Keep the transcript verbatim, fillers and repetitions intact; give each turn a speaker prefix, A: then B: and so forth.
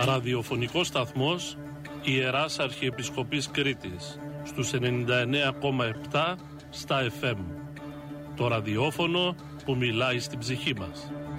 A: Ραδιοφωνικός σταθμός Ιεράς Αρχιεπισκοπής Κρήτης στους ενενήντα εννέα κόμμα επτά στα εφ εμ. Το ραδιόφωνο που μιλάει στην ψυχή μας.